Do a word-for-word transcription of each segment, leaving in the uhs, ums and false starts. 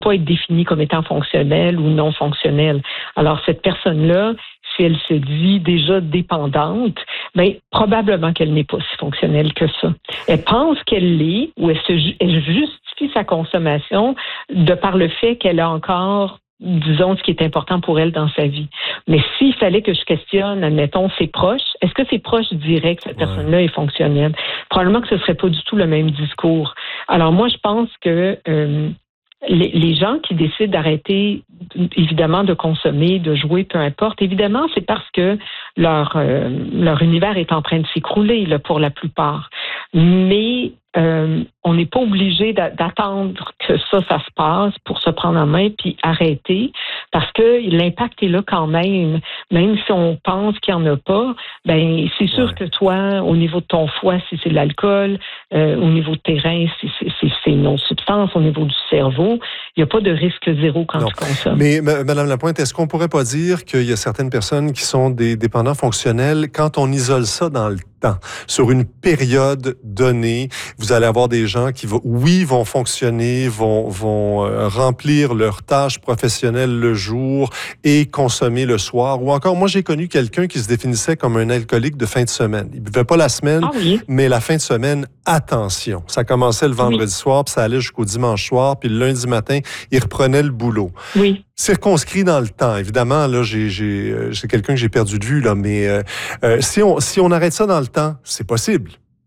pas être définie comme étant fonctionnelle ou non fonctionnelle. Alors, cette personne-là, si elle se dit déjà dépendante, bien, probablement qu'elle n'est pas si fonctionnelle que ça. Elle pense qu'elle l'est ou elle, se, elle justifie sa consommation de par le fait qu'elle a encore, disons, ce qui est important pour elle dans sa vie. Mais s'il fallait que je questionne, admettons, ses proches, est-ce que ses proches diraient que cette ouais. personne-là est fonctionnelle? Probablement que ce ne serait pas du tout le même discours. Alors moi, je pense que euh, les, les gens qui décident d'arrêter, évidemment, de consommer, de jouer, peu importe, évidemment, c'est parce que leur, euh, leur univers est en train de s'écrouler, là, pour la plupart. Mais euh, on n'est pas obligé d'attendre que ça, ça se passe pour se prendre en main puis arrêter, parce que l'impact est là quand même. Même si on pense qu'il n'y en a pas, ben c'est sûr ouais. que toi, au niveau de ton foie, si c'est de l'alcool, euh, au niveau de tes reins, si c'est une autre substance, au niveau du cerveau, il n'y a pas de risque zéro quand non. tu consommes. Mais Mme Lapointe, est-ce qu'on pourrait pas dire qu'il y a certaines personnes qui sont des dépendants fonctionnels quand on isole ça dans le temps, sur une période donnée, vous allez avoir des gens qui, vont, oui, vont fonctionner, vont, vont euh, remplir leurs tâches professionnelles le jour et consommer le soir. Ou encore, moi, j'ai connu quelqu'un qui se définissait comme un alcoolique de fin de semaine. Il buvait pas la semaine, ah oui. mais la fin de semaine, attention. Ça commençait le vendredi oui. soir, puis ça allait jusqu'au dimanche soir, puis le lundi matin, il reprenait le boulot. Oui. Circonscrit dans le temps. Évidemment, là, j'ai, j'ai, c'est quelqu'un que j'ai perdu de vue, là, mais euh, euh, si on, si on arrête ça dans le temps, c'est possible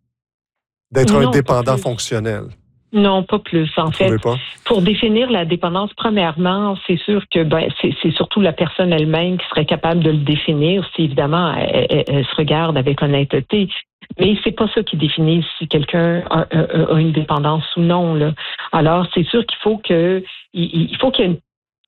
d'être non, un dépendant fonctionnel. Non, pas plus. En fait, pas? Pour définir la dépendance, premièrement, c'est sûr que ben, c'est, c'est surtout la personne elle-même qui serait capable de le définir, si évidemment elle, elle, elle se regarde avec honnêteté. Mais c'est pas ça qui définit si quelqu'un a, a, a une dépendance ou non, là. Alors, c'est sûr qu'il faut que il, il faut qu'il y ait une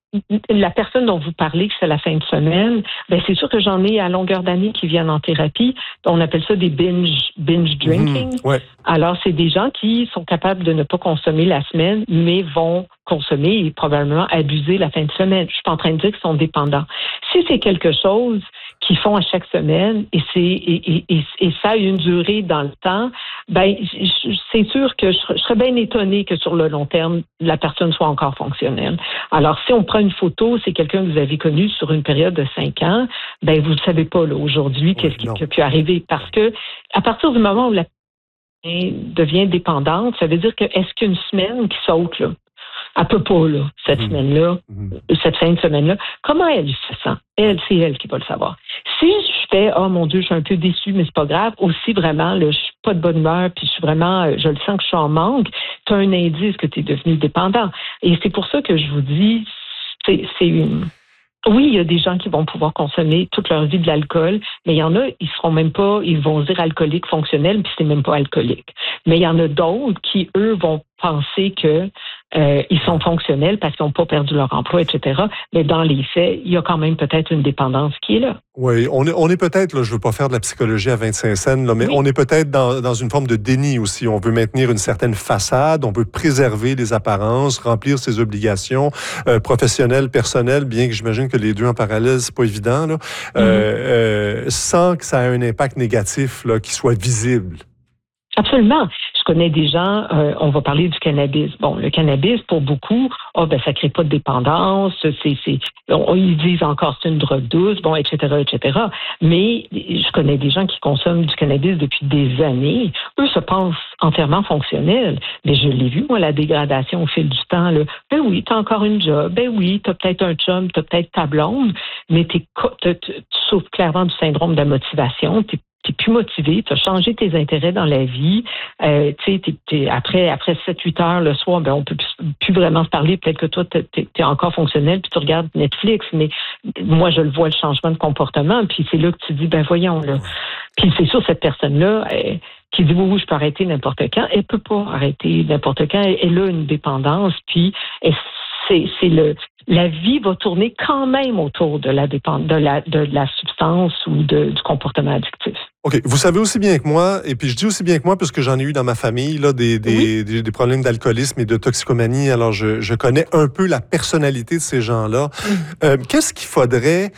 la personne dont vous parlez, que c'est la fin de semaine, ben c'est sûr que j'en ai à longueur d'année qui viennent en thérapie. On appelle ça des binge, binge drinking. Mmh, ouais. Alors, c'est des gens qui sont capables de ne pas consommer la semaine, mais vont consommer et probablement abuser la fin de semaine. Je suis pas en train de dire qu'ils sont dépendants. Si c'est quelque chose qu'ils font à chaque semaine et c'est et, et, et, et ça a une durée dans le temps, ben c'est sûr que je, je serais bien étonnée que sur le long terme la personne soit encore fonctionnelle. Alors si on prend une photo, c'est quelqu'un que vous avez connu sur une période de cinq ans, ben vous ne savez pas là aujourd'hui oui, qu'est-ce qui, qui a pu arriver parce que à partir du moment où la personne devient dépendante, ça veut dire que est-ce qu'une semaine qui saute là? Elle peut pas, là, cette mmh. semaine-là, mmh. cette fin de semaine-là. Comment elle se sent? Elle, c'est elle qui va le savoir. Si je fais, oh mon Dieu, je suis un peu déçue, mais c'est pas grave, aussi vraiment, là, je suis pas de bonne humeur, puis je suis vraiment, je le sens que je suis en manque, tu as un indice que tu es devenu dépendant. Et c'est pour ça que je vous dis, c'est, c'est une... Oui, il y a des gens qui vont pouvoir consommer toute leur vie de l'alcool, mais il y en a, ils seront même pas, ils vont dire alcoolique fonctionnel, puis c'est même pas alcoolique. Mais il y en a d'autres qui, eux, vont penser que euh, ils sont fonctionnels parce qu'ils n'ont pas perdu leur emploi, et cetera. Mais dans les faits, il y a quand même peut-être une dépendance qui est là. Oui, on est, on est peut-être, là, je veux pas faire de la psychologie à vingt-cinq cents, là, mais oui. on est peut-être dans, dans une forme de déni aussi. On veut maintenir une certaine façade, on veut préserver les apparences, remplir ses obligations euh, professionnelles, personnelles, bien que j'imagine que les deux en parallèle, c'est pas évident, là, mm-hmm. euh, euh, sans que ça ait un impact négatif là, qui soit visible. Absolument. Je connais des gens, euh, on va parler du cannabis. Bon, le cannabis, pour beaucoup, oh, ben, ça crée pas de dépendance, c'est, c'est, on, ils disent encore c'est une drogue douce, bon, et cetera, et cetera. Mais je connais des gens qui consomment du cannabis depuis des années. Eux se pensent entièrement fonctionnels. Mais je l'ai vu, moi, la dégradation au fil du temps, là. Ben oui, t'as encore une job. Ben oui, t'as peut-être un chum, t'as peut-être ta blonde, mais t'es, t'es, tu souffres clairement du syndrome de la motivation. T'es tu n'es plus motivé, tu as changé tes intérêts dans la vie. Euh, tu sais, après, après sept huit heures le soir, ben, on ne peut plus, plus vraiment se parler. Peut-être que toi, tu es encore fonctionnel, puis tu regardes Netflix, mais moi, je le vois, le changement de comportement, puis c'est là que tu dis, ben voyons, là. Puis c'est sûr, cette personne-là, elle, qui dit, oui, oui, je peux arrêter n'importe quand, elle ne peut pas arrêter n'importe quand. Elle, elle a une dépendance, puis elle, c'est, c'est le... La vie va tourner quand même autour de la, dépend- de la, de la substance ou de, du comportement addictif. OK. Vous savez aussi bien que moi, et puis je dis aussi bien que moi, parce que j'en ai eu dans ma famille, là, des, des, oui. des, des problèmes d'alcoolisme et de toxicomanie. Alors, je, je connais un peu la personnalité de ces gens-là. Mmh. Euh, qu'est-ce qu'il faudrait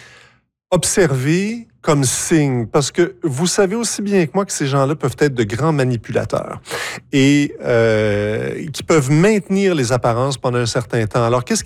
observer comme signe? Parce que vous savez aussi bien que moi que ces gens-là peuvent être de grands manipulateurs et euh, qui peuvent maintenir les apparences pendant un certain temps. Alors, qu'est-ce